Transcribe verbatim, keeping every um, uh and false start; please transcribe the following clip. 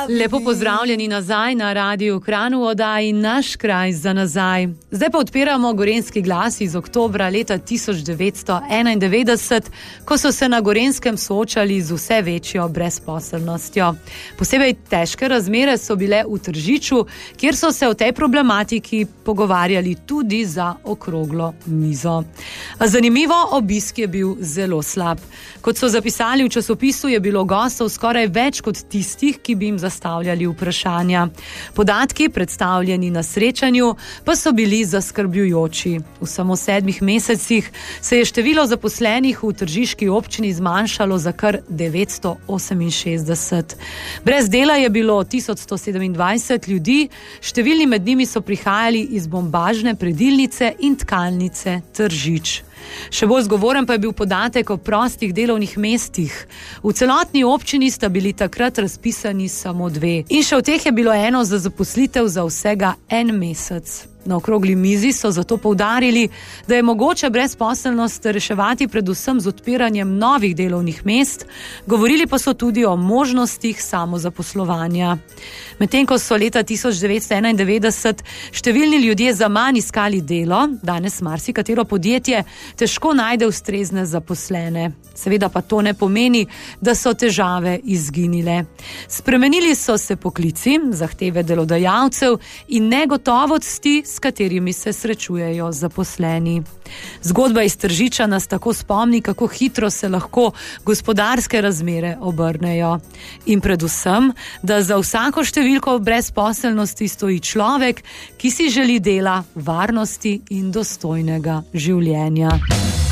Lepo pozdravljeni nazaj na Radiu Kranj v oddaji Naš kraj za nazaj. Zdaj pa odpiramo Gorenjski glas iz oktobra leta tisoč devetsto enaindevetdeset, ko so se na Gorenjskem soočali z vse večjo brezposelnostjo. Posebej težke razmere so bile v Tržiču, kjer so se o tej problematiki pogovarjali tudi za okroglo mizo. Zanimivo, obisk je bil zelo slab. Kot so zapisali v časopisu, je bilo gostov skoraj več kot tistih, ki bi jim zastavljali vprašanja. Podatki, predstavljeni na srečanju, pa so bili zaskrbljujoči. V samo sedmih mesecih se je število zaposlenih v tržiški občini zmanjšalo za kar devetsto oseminšestdeset. Brez dela je bilo tisoč sto sedemindvajset ljudi, številni med njimi so prihajali iz bombažne predilnice in tkalnice Tržič. Še bolj zgovoren pa je bil podatek o prostih delovnih mestih. V celotni občini sta bili takrat razpisani samo dve. In še v teh je bilo eno za zaposlitev za vsega en mesec. Na okrogli mizi so zato poudarili, da je mogoče brezposelnost reševati predvsem z odpiranjem novih delovnih mest, govorili pa so tudi o možnostih samozaposlovanja. Medtem ko so leta tisoč devetsto enaindevetdeset številni ljudje zaman iskali delo, danes marsikatero podjetje težko najde ustrezne zaposlene. Seveda pa to ne pomeni, da so težave izginile. Spremenili so se poklici, zahteve delodajalcev in negotovosti, s katerimi se srečujejo zaposleni. Zgodba iz Tržiča nas tako spomni, kako hitro se lahko gospodarske razmere obrnejo. In predvsem, da za vsako številko brezposelnosti stoji človek, ki si želi dela, varnosti in dostojnega življenja.